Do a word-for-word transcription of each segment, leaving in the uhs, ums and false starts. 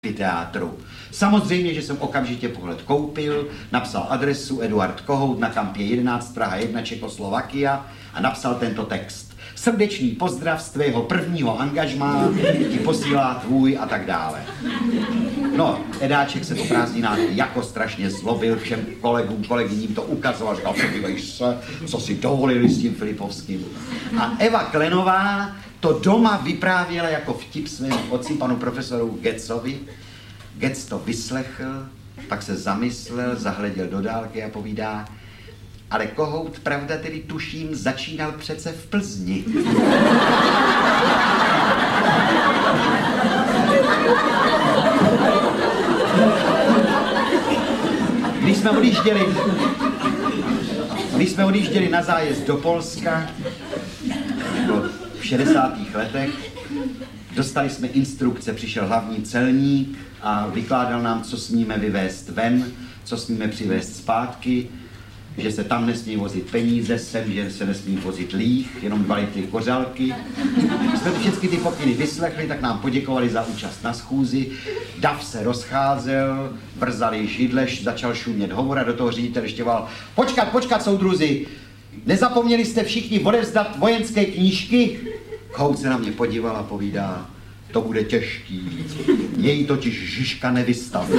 teátru. Samozřejmě, že jsem okamžitě pohled koupil, napsal adresu Eduard Kohout na Kampě jedenáct, Praha jedna, Čekoslovakia a napsal tento text. Srdečný pozdrav z tvého prvního angažmá ti posílá tvůj a tak dále. No, Edáček se po prázdninách jako strašně zlobil, všem kolegům, kolegyním to ukazoval, říkal, podívej se, co si dovolili s tím Filipovským. A Eva Klenová to doma vyprávěla jako vtip svému otci, panu profesoru Getzovi. Getz to vyslechl, pak se zamyslel, zahleděl do dálky a povídá, ale Kohout, pravda tedy tuším, začínal přece v Plzni. Když jsme odjížděli, když jsme odjížděli na zájezd do Polska, v šedesátých letech, dostali jsme instrukce, přišel hlavní celník a vykládal nám, co smíme vyvést ven, co smíme přivést zpátky, že se tam nesmí vozit peníze, sem, že se nesmí vozit líh, jenom dva litry kořalky. Když jsme všechny ty pokyny vyslechli, tak nám poděkovali za účast na schůzi. Dav se rozcházel, vrzali židle, začal šumět hovor a do toho ředitel ještě volal, počkat, počkat, soudruzi, nezapomněli jste všichni odevzdat vojenské knížky? Kohout se na mě podíval a povídá, to bude těžký, jej totiž Žižka nevystaví.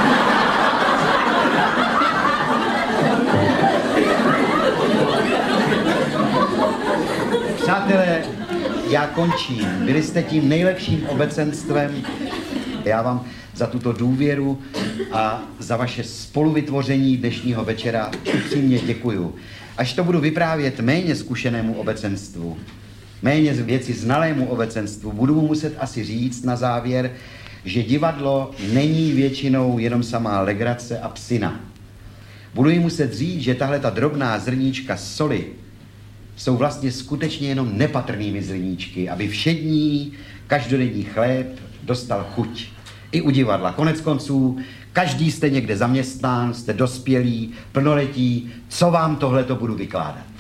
Přátelé, já končím. Byli jste tím nejlepším obecenstvem. Já vám za tuto důvěru a za vaše spoluvytvoření dnešního večera upřímně děkuju. Až to budu vyprávět méně zkušenému obecenstvu, méně věci znalému obecenstvu, budu mu muset asi říct na závěr, že divadlo není většinou jenom samá legrace a psina. Budu jim muset říct, že tahle ta drobná zrníčka soli jsou vlastně skutečně jenom nepatrnými zrníčky, aby všední, každodenní chléb dostal chuť. I u divadla. Konec konců, každý jste někde zaměstnán, jste dospělí, plnoletí, co vám tohleto budu vykládat?